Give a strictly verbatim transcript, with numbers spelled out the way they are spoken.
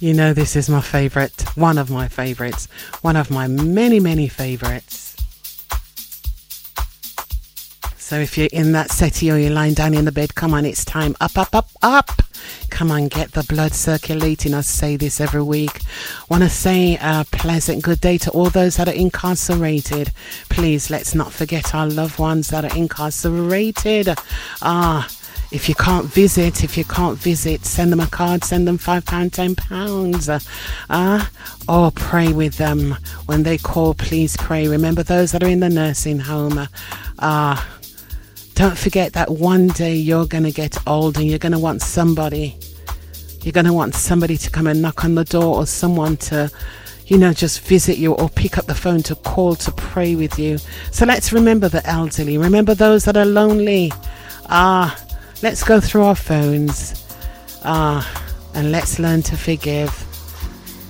You know, this is my favourite, one of my favourites, one of my many, many favourites. So if you're in that settee or you're lying down in the bed, come on, it's time. Up, up, up, up. Come on, get the blood circulating. I say this every week. Want to say a pleasant good day to all those that are incarcerated. Please, let's not forget our loved ones that are incarcerated. Ah, if you can't visit, if you can't visit, send them a card, send them five pounds, ten pounds. Uh, uh, or pray with them. When they call, please pray. Remember those that are in the nursing home. Ah, uh, don't forget that one day you're going to get old and you're going to want somebody. You're going to want somebody to come and knock on the door, or someone to, you know, just visit you or pick up the phone to call to pray with you. So let's remember the elderly. Remember those that are lonely. Ah, let's go through our phones. Ah, and let's learn to forgive.